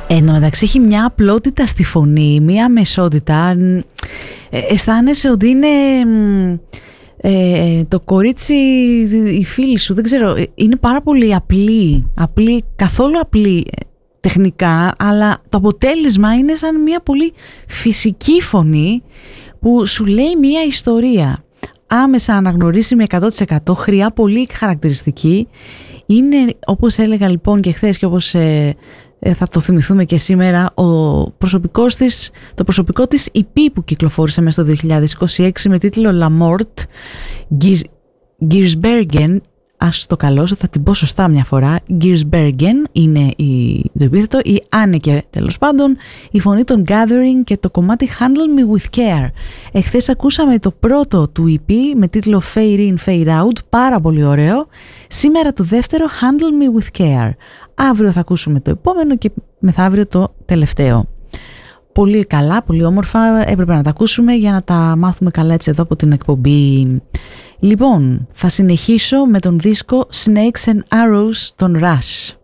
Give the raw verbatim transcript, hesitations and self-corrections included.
Εν τω μεταξύ έχει μια απλότητα στη φωνή, μια αμεσότητα. Ε, αισθάνεσαι ότι είναι ε, το κορίτσι, η φίλη σου, δεν ξέρω, είναι πάρα πολύ απλή, απλή, καθόλου απλή τεχνικά, αλλά το αποτέλεσμα είναι σαν μια πολύ φυσική φωνή που σου λέει μια ιστορία. Άμεσα αναγνωρίσιμη εκατό τοις εκατό, χρειά πολύ χαρακτηριστική. Είναι, όπως έλεγα λοιπόν και χθες και όπως ε, ε, θα το θυμηθούμε και σήμερα, ο προσωπικός της, το προσωπικό της ι πι που κυκλοφόρησε μέσα στο δύο χιλιάδες είκοσι έξι με τίτλο La Mort Giersbergen. Ας το καλώσω, θα την πω σωστά μια φορά. Giersbergen είναι η, το επίθετο, η Άνεκε τέλος πάντων, η φωνή των Gathering και το κομμάτι Handle Me With Care. Εχθές ακούσαμε το πρώτο του ι πι με τίτλο Fade In, Fade Out, πάρα πολύ ωραίο. Σήμερα το δεύτερο Handle Me With Care. Αύριο θα ακούσουμε το επόμενο και μεθαύριο το τελευταίο. Πολύ καλά, πολύ όμορφα, έπρεπε να τα ακούσουμε για να τα μάθουμε καλά έτσι εδώ από την εκπομπή. Λοιπόν, θα συνεχίσω με τον δίσκο Snakes and Arrows των Rush.